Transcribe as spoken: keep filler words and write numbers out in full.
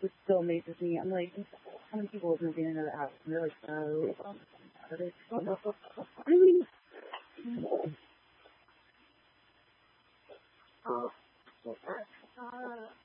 which still amazes me. I'm like, how many people have moved into the house? And they're like, oh, are they? I mean, oh,